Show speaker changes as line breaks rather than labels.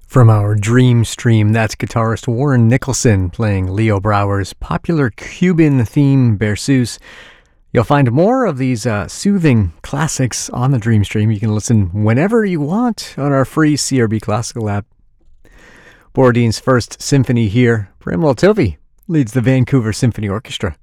From our Dream Stream, that's guitarist Warren Nicholson playing Leo Brouwer's popular Cuban theme Berceuse. You'll find more of these soothing classics on the Dream Stream. You can listen whenever you want on our free CRB Classical app. Borodin's First Symphony here. Pramila Tovi leads the Vancouver Symphony Orchestra.